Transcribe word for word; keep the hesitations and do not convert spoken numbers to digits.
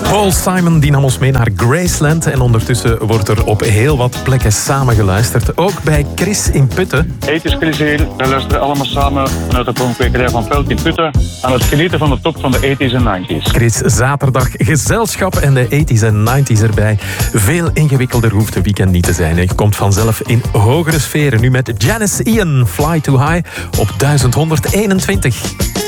Paul Simon die nam ons mee naar Graceland en ondertussen wordt er op heel wat plekken samen geluisterd. Ook bij Chris in Putten. Hey, het is Chris hier. We luisteren allemaal samen vanuit de pronkwekerij van Pelt in Putten aan het genieten van de top van de eighties en nineties. Chris, zaterdag gezelschap en de eighties en nineties erbij. Veel ingewikkelder hoeft de weekend niet te zijn. Je komt vanzelf in hogere sferen. Nu met Janice Ian, Fly Too High op duizend honderdeenentwintig.